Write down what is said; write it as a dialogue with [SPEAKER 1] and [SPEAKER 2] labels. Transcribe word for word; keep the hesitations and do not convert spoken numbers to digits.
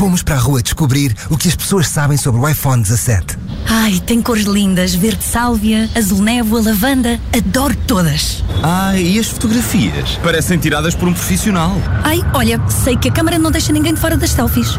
[SPEAKER 1] Fomos para a rua descobrir o que as pessoas sabem sobre o iPhone dezassete.
[SPEAKER 2] Ai, tem cores lindas, verde sálvia, azul névoa, lavanda, adoro todas.
[SPEAKER 3] Ai, e as fotografias? Parecem tiradas por um profissional.
[SPEAKER 2] Ai, olha, sei que a câmara não deixa ninguém de fora das selfies.